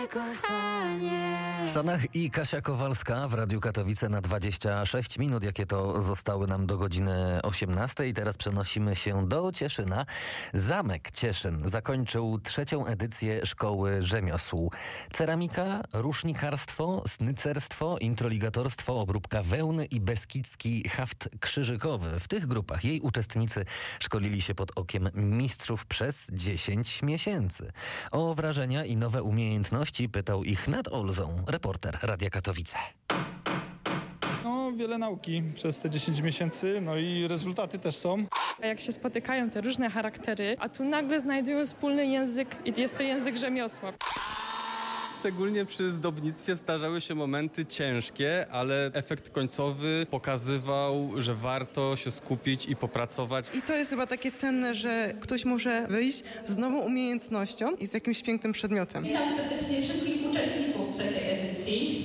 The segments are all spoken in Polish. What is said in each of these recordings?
Sanach i Kasia Kowalska w Radiu Katowice na 26 minut, jakie to zostały nam do godziny 18. I teraz przenosimy się do Cieszyna. Zamek Cieszyn zakończył 3. edycję Szkoły Rzemiosł. Ceramika, rusznikarstwo, snycerstwo, introligatorstwo, obróbka wełny i beskidzki haft krzyżykowy. W tych grupach jej uczestnicy szkolili się pod okiem mistrzów przez 10 miesięcy. O wrażenia i nowe umiejętności pytał ich nad Olzą reporter Radia Katowice. No, wiele nauki przez te 10 miesięcy, no i rezultaty też są. Jak się spotykają te różne charaktery, a tu nagle znajdują wspólny język i jest to język rzemiosła. Szczególnie przy zdobnictwie zdarzały się momenty ciężkie, ale efekt końcowy pokazywał, że warto się skupić i popracować. I to jest chyba takie cenne, że ktoś może wyjść z nową umiejętnością i z jakimś pięknym przedmiotem. Witam serdecznie wszystkich uczestników 3. edycji.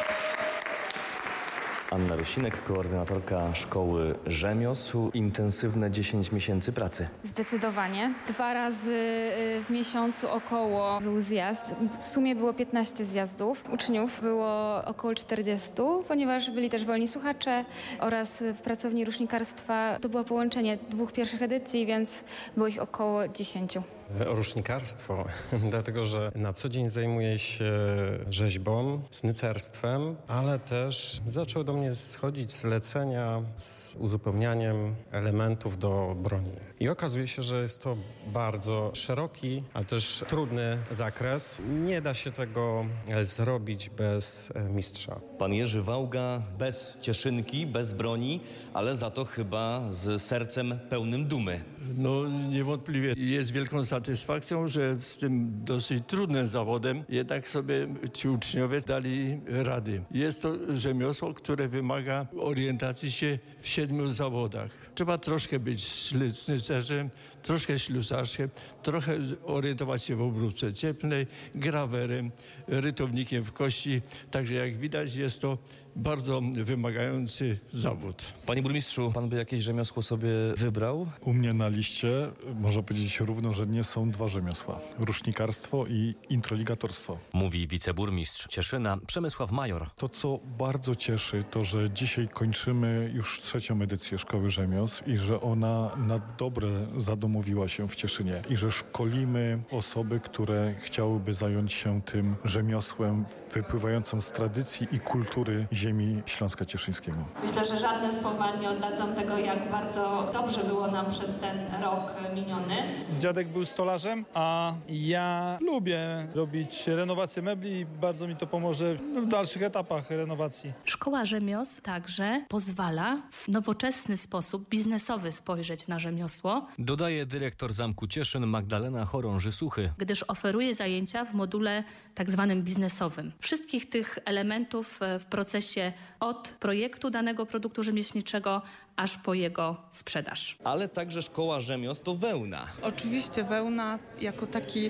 Anna Rusinek, koordynatorka Szkoły Rzemiosł. Intensywne 10 miesięcy pracy. Zdecydowanie. 2 razy w miesiącu około był zjazd. W sumie było 15 zjazdów. Uczniów było około 40, ponieważ byli też wolni słuchacze oraz w pracowni rusznikarstwa to było połączenie 2 pierwszych edycji, więc było ich około 10. Rusznikarstwo, dlatego że na co dzień zajmuję się rzeźbą, snycerstwem, ale też zaczęły do mnie schodzić zlecenia z uzupełnianiem elementów do broni. I okazuje się, że jest to bardzo szeroki, ale też trudny zakres. Nie da się tego zrobić bez mistrza. Pan Jerzy Wałga bez cieszynki, bez broni, ale za to chyba z sercem pełnym dumy. No niewątpliwie jest wielką satysfakcją, że z tym dosyć trudnym zawodem jednak sobie ci uczniowie dali rady. Jest to rzemiosło, które wymaga orientacji się w 7 zawodach. Trzeba troszkę być snycerzem, troszkę ślusarzem, trochę orientować się w obróbce cieplnej, grawerem, rytownikiem w kości. Także jak widać jest to bardzo wymagający zawód. Panie burmistrzu, pan by jakieś rzemiosło sobie wybrał? U mnie na liście można powiedzieć równo, że nie są 2 rzemiosła. Rusznikarstwo i introligatorstwo. Mówi wiceburmistrz Cieszyna Przemysław Major. To, co bardzo cieszy, to, że dzisiaj kończymy już 3. edycję Szkoły Rzemiosł i że ona na dobre zadomowiła się w Cieszynie i że szkolimy osoby, które chciałyby zająć się tym rzemiosłem wypływającym z tradycji i kultury ziemi Śląska Cieszyńskiego. Myślę, że żadne słowa nie oddadzą tego, jak bardzo dobrze było nam przez ten rok miniony. Dziadek był stolarzem, a ja lubię robić renowację mebli i bardzo mi to pomoże w dalszych etapach renowacji. Szkoła Rzemiosł także pozwala w nowoczesny sposób biznesowy spojrzeć na rzemiosło. Dodaje dyrektor Zamku Cieszyn Magdalena Chorąży-Suchy. Gdyż oferuje zajęcia w module tak zwanym biznesowym. Wszystkich tych elementów w procesie od projektu danego produktu rzemieślniczego aż po jego sprzedaż. Ale także Szkoła Rzemiosł to wełna. Oczywiście wełna jako taki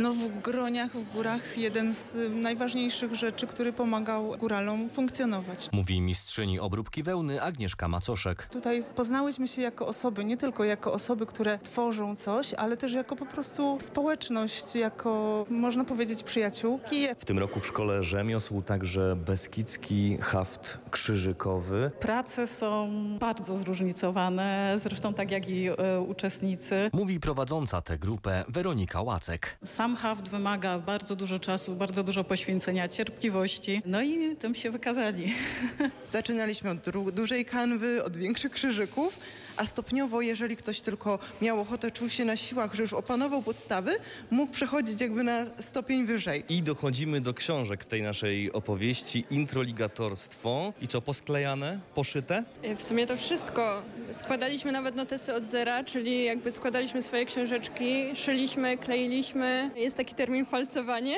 w Groniach, w górach jeden z najważniejszych rzeczy, który pomagał góralom funkcjonować. Mówi mistrzyni obróbki wełny Agnieszka Macoszek. Tutaj poznałyśmy się jako osoby, nie tylko jako osoby, które tworzą coś, ale też jako po prostu społeczność, jako można powiedzieć przyjaciółki. W tym roku w Szkole Rzemiosł także beskidzki haft krzyżykowy. Prace są bardzo zróżnicowane, zresztą tak jak i uczestnicy. Mówi prowadząca tę grupę Weronika Łacek. Sam haft wymaga bardzo dużo czasu, bardzo dużo poświęcenia, cierpliwości, no i tym się wykazali. Zaczynaliśmy od dużej kanwy, od większych krzyżyków, a stopniowo, jeżeli ktoś tylko miał ochotę, czuł się na siłach, że już opanował podstawy, mógł przechodzić jakby na stopień wyżej. I dochodzimy do książek tej naszej opowieści. Introligatorstwo. I co, posklejane, poszyte? W sumie to wszystko. Składaliśmy nawet notesy od zera, czyli jakby składaliśmy swoje książeczki, szyliśmy, kleiliśmy. Jest taki termin falcowanie.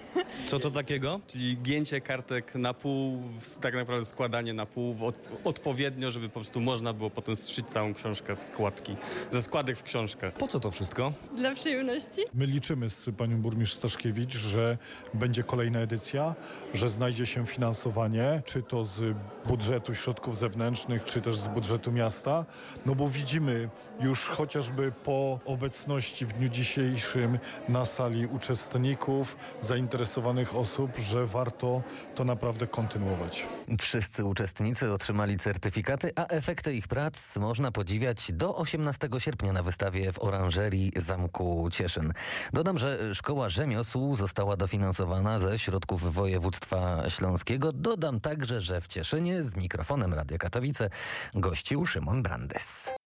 Co to takiego? Czyli gięcie kartek na pół, tak naprawdę składanie na pół odpowiednio, żeby po prostu można było potem zszyć całą książkę w składki, ze składek w książkę. Po co to wszystko? Dla przyjemności. My liczymy z panią burmistrz Staszkiewicz, że będzie kolejna edycja, że znajdzie się finansowanie, czy to z budżetu środków zewnętrznych, czy też z budżetu miasta, no bo widzimy już chociażby po obecności w dniu dzisiejszym na sali uczestników, zainteresowanych zainteresowanych osób, że warto to naprawdę kontynuować. Wszyscy uczestnicy otrzymali certyfikaty, a efekty ich prac można podziwiać do 18 sierpnia na wystawie w oranżerii Zamku Cieszyn. Dodam, że Szkoła Rzemiosł została dofinansowana ze środków województwa śląskiego. Dodam także, że w Cieszynie z mikrofonem Radia Katowice gościł Szymon Brandes.